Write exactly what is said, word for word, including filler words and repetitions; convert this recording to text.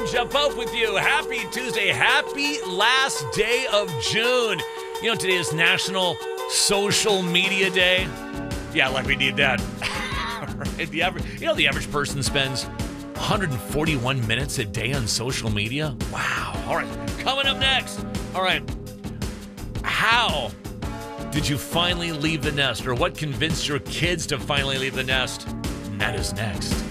jump up with you. Happy Tuesday. Happy last day of June. You know, today is National Social Media Day. Yeah, like we need that. Right? The average, you know, the average person spends one hundred forty-one minutes a day on social media. Wow. All right. Coming up next. All right. How did you finally leave the nest? Or what convinced your kids to finally leave the nest? And that is next.